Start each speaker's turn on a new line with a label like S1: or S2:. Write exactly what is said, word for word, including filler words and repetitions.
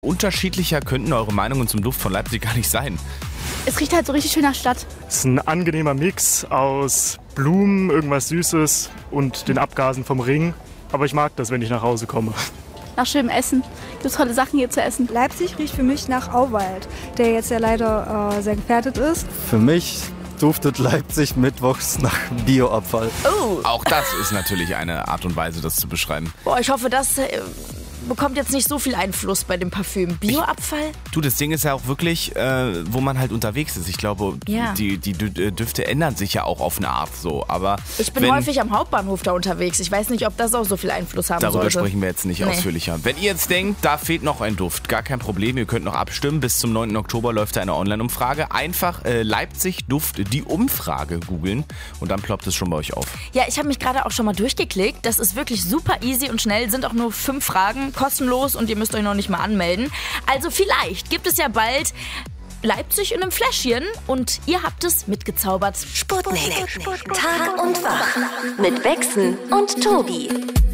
S1: Unterschiedlicher könnten eure Meinungen zum Duft von Leipzig gar nicht sein.
S2: Es riecht halt so richtig schön nach Stadt.
S3: Es ist ein angenehmer Mix aus Blumen, irgendwas Süßes und den Abgasen vom Ring. Aber ich mag das, wenn ich nach Hause komme.
S2: Nach schönem Essen. Gibt es tolle Sachen hier zu essen.
S4: Leipzig riecht für mich nach Auwald, der jetzt ja leider äh, sehr gefährdet ist.
S5: Für mich duftet Leipzig mittwochs nach Bioabfall.
S6: Oh.
S1: Auch das ist natürlich eine Art und Weise, das zu beschreiben.
S6: Boah, ich hoffe, das äh, bekommt jetzt nicht so viel Einfluss bei dem Parfüm. Bioabfall?
S1: Du, das Ding ist ja auch wirklich, äh, wo man halt unterwegs ist. Ich glaube,
S6: Ja.
S1: die, die Dü- Düfte ändern sich ja auch auf eine Art so. Aber
S6: Ich bin
S1: wenn,
S6: häufig am Hauptbahnhof da unterwegs. Ich weiß nicht, ob das auch so viel Einfluss haben
S1: Darüber
S6: sollte.
S1: sprechen wir jetzt nicht
S6: Nee.
S1: ausführlicher. Wenn ihr jetzt denkt, da fehlt noch ein Duft, gar kein Problem, ihr könnt noch abstimmen. Bis zum neunten Oktober läuft da eine Online-Umfrage. Einfach äh, Leipzig Duft, die Umfrage googeln und dann ploppt es schon bei euch auf.
S6: Ja, ich habe mich gerade auch schon mal durchgeklickt. Das ist wirklich super easy und schnell. Sind auch nur fünf Fragen, kostenlos und ihr müsst euch noch nicht mal anmelden. Also vielleicht gibt es ja bald Leipzig in einem Fläschchen und ihr habt es mitgezaubert.
S7: Sputnik. Tag und Wach. Mit Wechsel und Tobi.